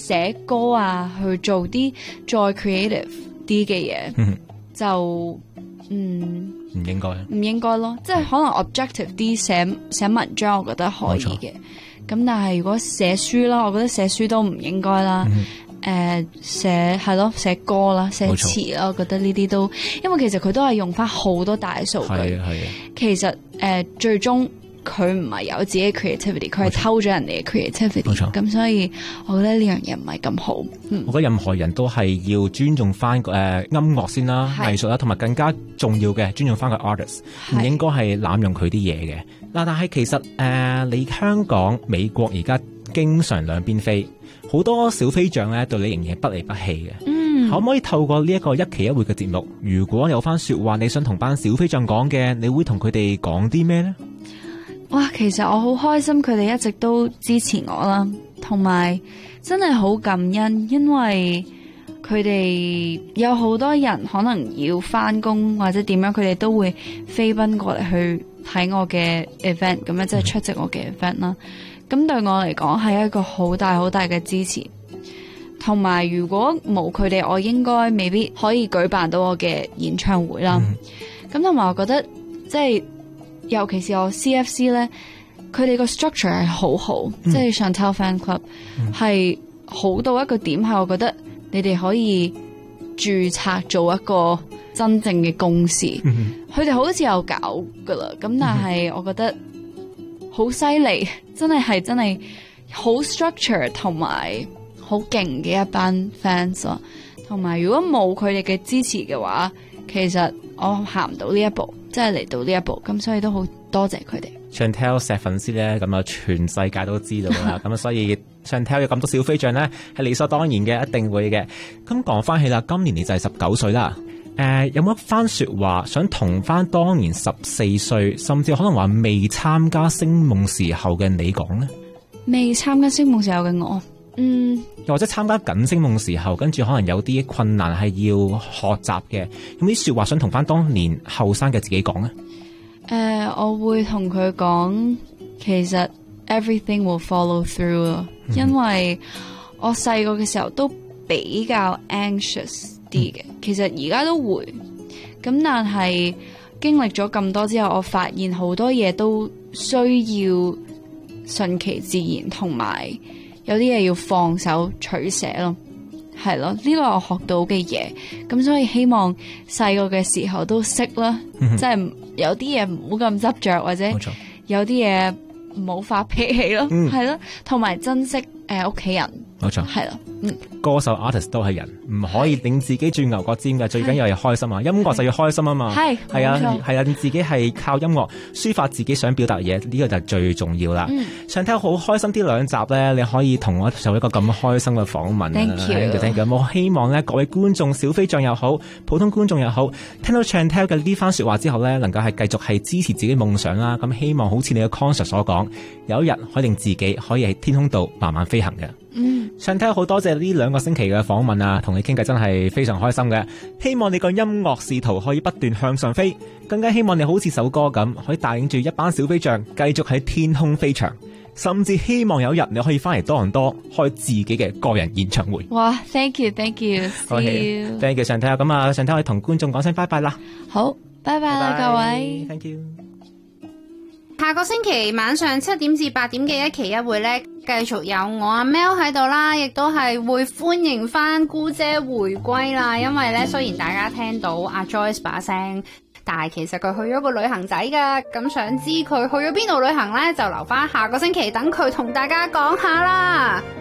寫歌啊，去做啲再 creative 啲嘅嘢，就唔應該咯。即係可能 objective 啲寫文章，我覺得可以嘅。咁但係如果寫書啦，我覺得寫書都唔應該啦。寫歌啦，寫詞啦，我覺得呢啲都，因為其實佢都係用翻好多大數據。其實最終佢唔係有自己嘅 creativity， 佢係偷咗人哋嘅 creativity。咁所以我覺得呢樣嘢唔係咁好。 我覺得任何人都係要尊重翻音樂先啦，藝術啦，同埋更加重要嘅尊重翻個 artist， 唔應該係濫用佢啲嘢嘅。嗱，但係其實你香港、美國而家經常兩邊飛，好多小飛象咧對你仍然不離不棄嘅。可唔可以透過呢一個一期一會嘅節目，如果有番說話你想同班小飛象講嘅，你會同佢哋講啲咩呢？ 哇，其實我好開心佢哋一直都支持我啦，同埋真係好感恩，因為佢哋有好多人可能要返工或者點樣，佢哋都會飛奔過嚟去睇我嘅 event， 咁樣即係出席我嘅 event 啦。咁對我嚟講係一個好大好大嘅支持，同埋如果冇佢哋，我應該未必可以舉辦到我嘅演唱會啦。咁同埋我覺得即係尤其是我 CFC 咧，佢哋個 structure 係好好，即係 Chantel Fan Club 係好到一個點，係我覺得你哋可以註冊做一個真正嘅公司。佢哋好似有搞噶啦，咁但係我覺得好犀利，真係好 structure 同埋好勁嘅一班 fans 咯。同埋如果冇佢哋嘅支持嘅話，其實我行唔到呢一步，即係嚟到呢一步，咁所以都好多謝佢哋。 Chantel 錫粉絲咧，咁啊全世界都知道啦，咁啊所以 Chantel 有咁多小飛象咧，係理所當然嘅，一定會嘅。咁講翻起啦，今年你就係19歲啦，有冇一番說話想同翻當年14歲，甚至可能話未參加星夢時候嘅你講呢？ 未參加星夢時候嘅我， 又或者參加緊星夢時候，跟住可能有啲困難係要學習嘅，有冇啲說話想同翻當年後生嘅自己講呢？ 我會同佢講，其實 everything will follow through 咯，因為我細個嘅時候都比較 anxious 啲嘅，其實而家都會，咁但係經歷咗咁多之後，我發現好多嘢都需要順其自然，同埋有啲嘢要放手取捨咯，係咯，呢個我學到嘅嘢，咁所以希望細個嘅時候都識啦，即係有啲嘢唔好咁執着，或者有啲嘢唔好發脾氣咯，係咯，同埋珍惜屋企人， 冇錯， 係咯， 歌手 artist 都係人，唔可以令自己轉牛角尖嘅，最緊要係開心啊！音樂就要開心啊嘛，係啊，令自己係靠音樂抒發自己想表達嘢，呢個就係最重要啦。想聽好開心啲兩集咧，你可以同我做一個咁開心嘅訪問。Thank you。我希望咧各位觀眾小飛象又好，普通觀眾又好，聽到 Chantel 嘅呢番說話之後咧，能夠係繼續係支持自己夢想啦。咁希望好似你嘅 concert 所講，有一日可以令自己可以喺天空度慢慢飛行嘅。Chantel 好多謝呢2個星期嘅訪問啊，同你傾偈真係非常開心嘅。希望你個音樂仕途可以不斷向上飛，更加希望你好似首歌咁，可以帶領住一班小飛象繼續喺天空飛翔，甚至希望有一日你可以翻嚟多倫多開自己嘅個人演唱會。 哇 ，thank you，thank you，see you，thank you Chantel。咁啊，Chantel可以同觀眾講聲拜拜啦。 好，拜拜啦，各位 ，thank you。 下個星期晚上7點至8點嘅一期一會呢，繼續有我阿 Mel 喺度啦，亦都係會歡迎翻姑姐回歸啦。因為呢，雖然大家聽到阿 Joyce 把聲，但係其實佢去咗個旅行仔噶。咁想知佢去咗邊度旅行呢？就留翻下個星期等佢同大家講下啦。